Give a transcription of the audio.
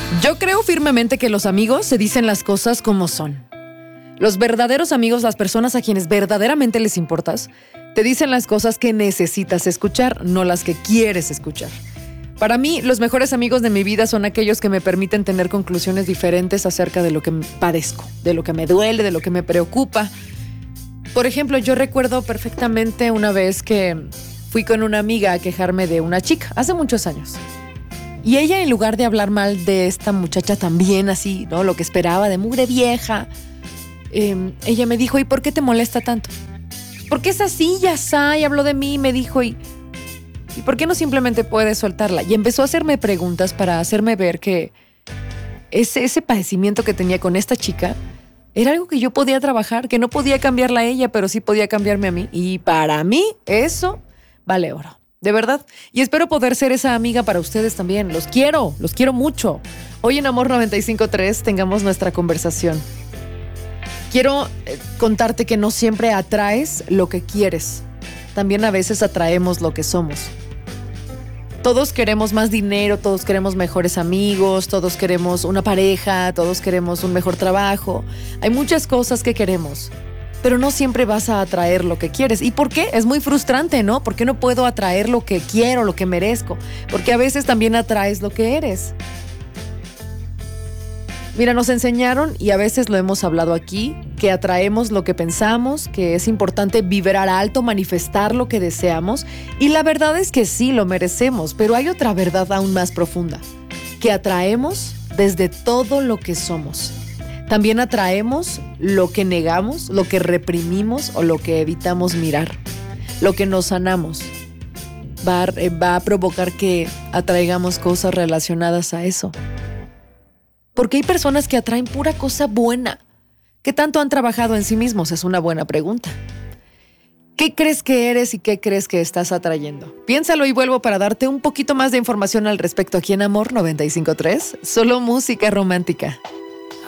Yo creo firmemente que los amigos se dicen las cosas como son. Los verdaderos amigos, las personas a quienes verdaderamente les importas, te dicen las cosas que necesitas escuchar, no las que quieres escuchar. Para mí, los mejores amigos de mi vida son aquellos que me permiten tener conclusiones diferentes acerca de lo que padezco, de lo que me duele, de lo que me preocupa. Por ejemplo, yo recuerdo perfectamente una vez que fui con una amiga a quejarme de una chica, hace muchos años. Y ella, en lugar de hablar mal de esta muchacha también así, ¿no? Lo que esperaba, de mugre vieja, ella me dijo, ¿y por qué te molesta tanto? ¿Por qué es así? Ya está, y habló de mí y me dijo, ¿y por qué no simplemente puedes soltarla? Y empezó a hacerme preguntas para hacerme ver que ese padecimiento que tenía con esta chica era algo que yo podía trabajar, que no podía cambiarla a ella, pero sí podía cambiarme a mí. Y para mí eso vale oro. De verdad. Y espero poder ser esa amiga para ustedes también. Los quiero mucho. Hoy en Amor 95.3 tengamos nuestra conversación. Quiero contarte que no siempre atraes lo que quieres. También a veces atraemos lo que somos. Todos queremos más dinero, todos queremos mejores amigos, todos queremos una pareja, todos queremos un mejor trabajo. Hay muchas cosas que queremos. Pero no siempre vas a atraer lo que quieres. ¿Y por qué? Es muy frustrante, ¿no? ¿Por qué no puedo atraer lo que quiero, lo que merezco? Porque a veces también atraes lo que eres. Mira, nos enseñaron, y a veces lo hemos hablado aquí, que atraemos lo que pensamos, que es importante vibrar alto, manifestar lo que deseamos. Y la verdad es que sí, lo merecemos, pero hay otra verdad aún más profunda, que atraemos desde todo lo que somos. También atraemos lo que negamos, lo que reprimimos o lo que evitamos mirar. Lo que nos sanamos va a provocar que atraigamos cosas relacionadas a eso. Porque hay personas que atraen pura cosa buena. ¿Qué tanto han trabajado en sí mismos? Es una buena pregunta. ¿Qué crees que eres y qué crees que estás atrayendo? Piénsalo y vuelvo para darte un poquito más de información al respecto aquí en Amor 95.3. Solo música romántica.